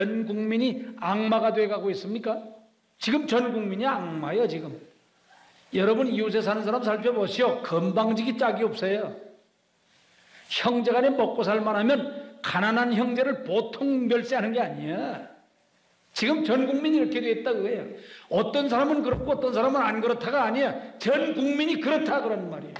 전 국민이 악마가 돼가고 있습니까? 지금 전 국민이 악마예요. 지금 여러분 이웃에 사는 사람 살펴보시오. 건방지기 짝이 없어요. 형제간에 먹고 살만하면 가난한 형제를 보통 멸시하는 게 아니에요. 지금 전 국민이 이렇게 됐다 그거예요. 어떤 사람은 그렇고 어떤 사람은 안 그렇다가 아니에요. 전 국민이 그렇다 그런 말이에요.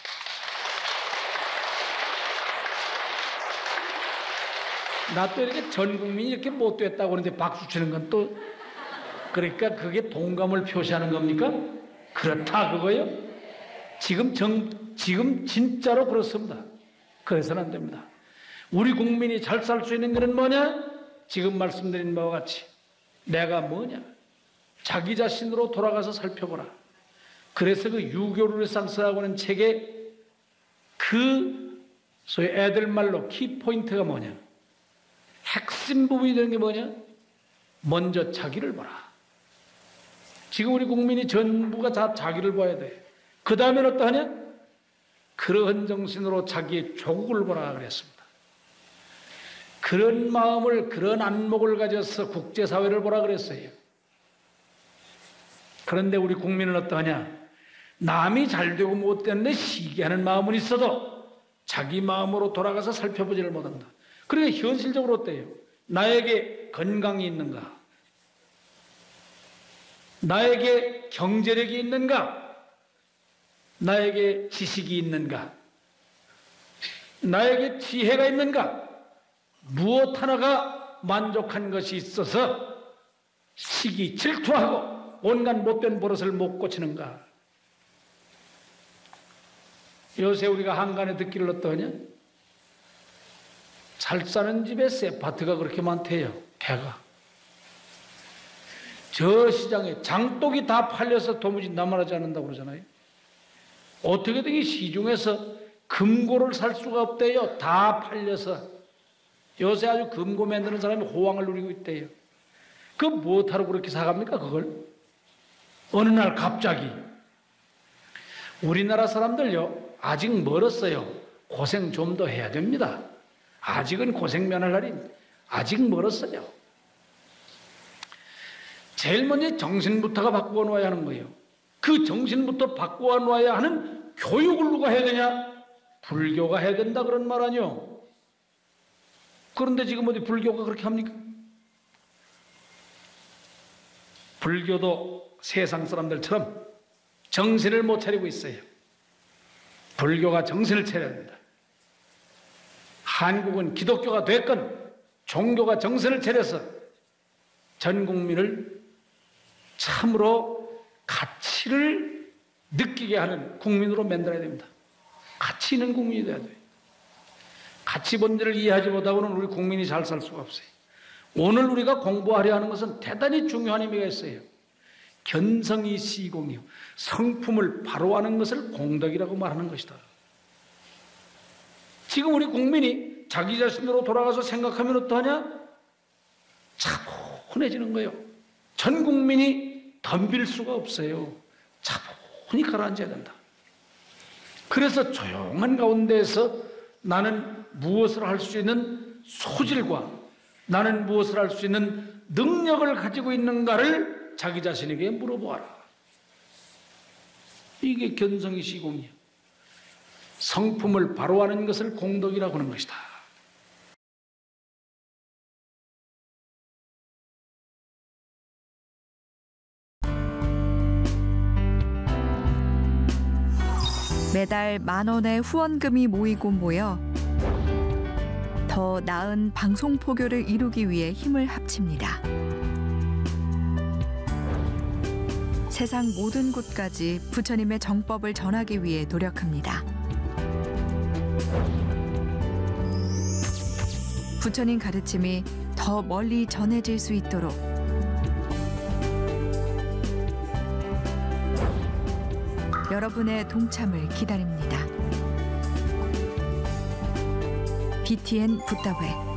나 또 이렇게 전 국민이 이렇게 못 됐다고 그러는데 박수 치는 건 또 그러니까 그게 동감을 표시하는 겁니까? 그렇다 그거예요. 지금 진짜로 그렇습니다. 그래서는 안 됩니다. 우리 국민이 잘 살 수 있는 것은 뭐냐? 지금 말씀드린 바와 같이 내가 뭐냐? 자기 자신으로 돌아가서 살펴보라. 그래서 그 유교르네상스라고 하는 책에 그 소위 애들 말로 키포인트가 뭐냐? 핵심 부분이 되는 게 뭐냐? 먼저 자기를 보라. 지금 우리 국민이 전부가 다 자기를 봐야 돼. 그 다음엔 어떠하냐? 그러한 정신으로 자기의 조국을 보라 그랬습니다. 그런 마음을, 그런 안목을 가져서 국제사회를 보라 그랬어요. 그런데 우리 국민은 어떠하냐? 남이 잘되고 못되는데 시기하는 마음은 있어도 자기 마음으로 돌아가서 살펴보지를 못한다. 그러니까 현실적으로 어때요? 나에게 건강이 있는가? 나에게 경제력이 있는가? 나에게 지식이 있는가? 나에게 지혜가 있는가? 무엇 하나가 만족한 것이 있어서 시기 질투하고 온갖 못된 버릇을 못 고치는가? 요새 우리가 한간에 듣기를 어떠하냐? 잘 사는 집에 세파트가 그렇게 많대요. 개가. 저 시장에 장독이 다 팔려서 도무지 남아나지 않는다고 그러잖아요. 어떻게든 이 시중에서 금고를 살 수가 없대요. 다 팔려서. 요새 아주 금고 만드는 사람이 호황을 누리고 있대요. 그 무엇하러 그렇게 사갑니까 그걸? 어느 날 갑자기 우리나라 사람들요 아직 멀었어요. 고생 좀 더 해야 됩니다. 아직은 고생 면할 날이 아직 멀었어요. 제일 먼저 정신부터가 바꾸어 놓아야 하는 거예요. 그 정신부터 바꾸어 놓아야 하는 교육을 누가 해야 되냐? 불교가 해야 된다 그런 말 아니요. 그런데 지금 어디 불교가 그렇게 합니까? 불교도 세상 사람들처럼 정신을 못 차리고 있어요. 불교가 정신을 차려야 된다. 한국은 기독교가 됐건 종교가 정신을 차려서 전 국민을 참으로 가치를 느끼게 하는 국민으로 만들어야 됩니다. 가치 있는 국민이 돼야 돼요. 가치 본질을 이해하지 못하고는 우리 국민이 잘 살 수가 없어요. 오늘 우리가 공부하려 하는 것은 대단히 중요한 의미가 있어요. 견성이 시공이요. 성품을 바로 아는 것을 공덕이라고 말하는 것이다. 지금 우리 국민이 자기 자신으로 돌아가서 생각하면 어떠하냐? 차분해지는 거예요. 전 국민이 덤빌 수가 없어요. 차분히 가라앉아야 된다. 그래서 조용한 가운데에서 나는 무엇을 할 수 있는 소질과 나는 무엇을 할 수 있는 능력을 가지고 있는가를 자기 자신에게 물어보아라. 이게 견성이 시공이야. 성품을 바로 아는 것을 공덕이라고 하는 것이다. 매달 10,000원의 후원금이 모이고 모여 더 나은 방송 포교를 이루기 위해 힘을 합칩니다. 세상 모든 곳까지 부처님의 정법을 전하기 위해 노력합니다. 부처님 가르침이 더 멀리 전해질 수 있도록 여러분의 동참을 기다립니다. BTN 붓다회